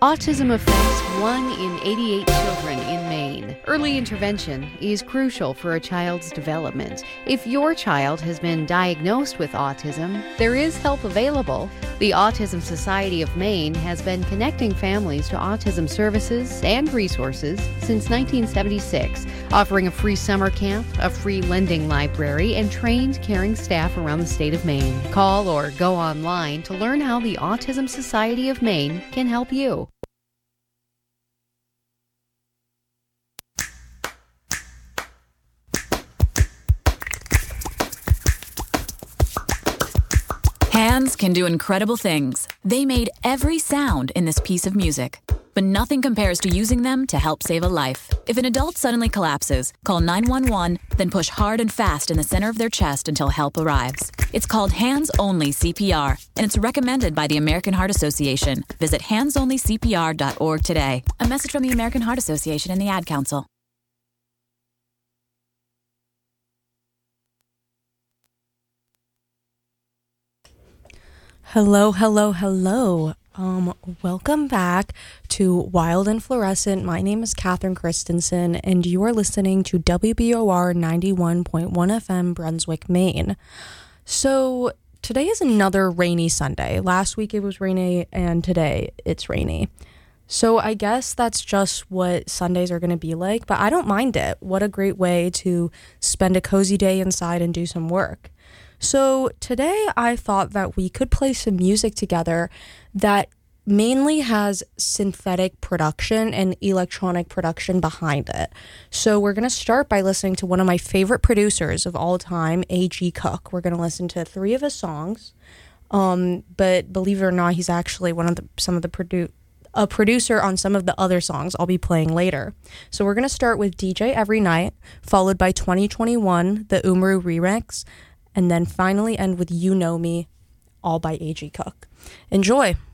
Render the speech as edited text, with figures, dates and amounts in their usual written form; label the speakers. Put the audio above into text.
Speaker 1: Autism affects 1 in 88 children in Maine. Early intervention is crucial for a child's development. If your child has been diagnosed with autism, there is help available. The Autism Society of Maine has been connecting families to autism services and resources since 1976, offering a free summer camp, a free lending library, and trained caring staff around the state of Maine. Call or go online to learn how the Autism Society of Maine can help you.
Speaker 2: Hands can do incredible things. They made every sound in this piece of music. But nothing compares to using them to help save a life. If an adult suddenly collapses, call 911, then push hard and fast in the center of their chest until help arrives. It's called Hands-Only CPR, and it's recommended by the American Heart Association. Visit handsonlycpr.org today. A message from the American Heart Association and the Ad Council.
Speaker 3: Hello. Welcome back to Wild and Fluorescent. My name is Catherine Christensen, and you are listening to WBOR 91.1 FM, Brunswick, Maine. So today is another rainy Sunday. Last week it was rainy, and today it's rainy. So I guess that's just what Sundays are going to be like, but I don't mind it. What a great way to spend a cozy day inside and do some work. So today I thought that we could play some music together that mainly has synthetic production and electronic production behind it. So we're going to start by listening to one of my favorite producers of all time, A.G. Cook. We're going to listen to 3 of his songs, but believe it or not, he's actually a producer on some of the other songs I'll be playing later. So we're going to start with DJ Every Night, followed by 2021, the Umaru remix, and then finally end with You Know Me, all by A.G. Cook. Enjoy!